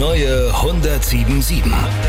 neue 107.7.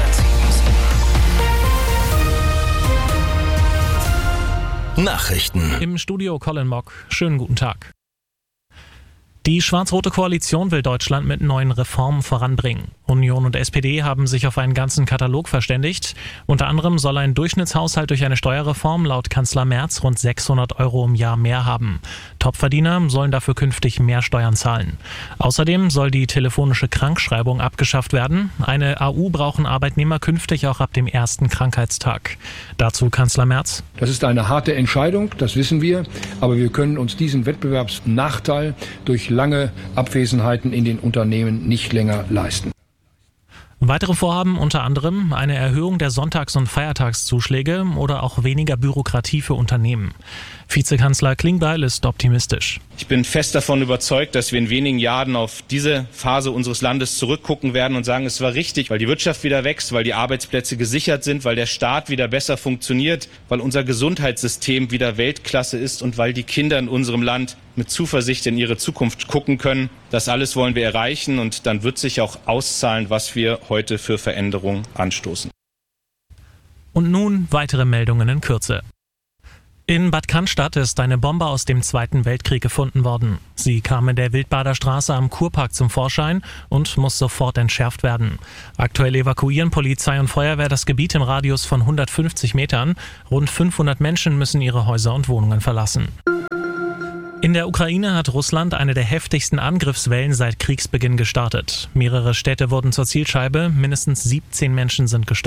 Nachrichten. Im Studio Colin Mock. Schönen guten Tag. Die schwarz-rote Koalition will Deutschland mit neuen Reformen voranbringen. Union und SPD haben sich auf einen ganzen Katalog verständigt. Unter anderem soll ein Durchschnittshaushalt durch eine Steuerreform laut Kanzler Merz rund 600 € im Jahr mehr haben. Topverdiener sollen dafür künftig mehr Steuern zahlen. Außerdem soll die telefonische Krankschreibung abgeschafft werden. Eine AU brauchen Arbeitnehmer künftig auch ab dem ersten Krankheitstag. Dazu Kanzler Merz: Das ist eine harte Entscheidung, das wissen wir, aber wir können uns diesen Wettbewerbsnachteil durch lange Abwesenheiten in den Unternehmen nicht länger leisten. Weitere Vorhaben unter anderem eine Erhöhung der Sonntags- und Feiertagszuschläge oder auch weniger Bürokratie für Unternehmen. Vizekanzler Klingbeil ist optimistisch. Ich bin fest davon überzeugt, dass wir in wenigen Jahren auf diese Phase unseres Landes zurückgucken werden und sagen, es war richtig, weil die Wirtschaft wieder wächst, weil die Arbeitsplätze gesichert sind, weil der Staat wieder besser funktioniert, weil unser Gesundheitssystem wieder Weltklasse ist und weil die Kinder in unserem Land mit Zuversicht in ihre Zukunft gucken können. Das alles wollen wir erreichen und dann wird sich auch auszahlen, was wir heute für Veränderungen anstoßen. Und nun weitere Meldungen in Kürze. In Bad Cannstatt ist eine Bombe aus dem Zweiten Weltkrieg gefunden worden. Sie kam in der Wildbader Straße am Kurpark zum Vorschein und muss sofort entschärft werden. Aktuell evakuieren Polizei und Feuerwehr das Gebiet im Radius von 150 Metern. Rund 500 Menschen müssen ihre Häuser und Wohnungen verlassen. In der Ukraine hat Russland eine der heftigsten Angriffswellen seit Kriegsbeginn gestartet. Mehrere Städte wurden zur Zielscheibe, mindestens 17 Menschen sind gestorben.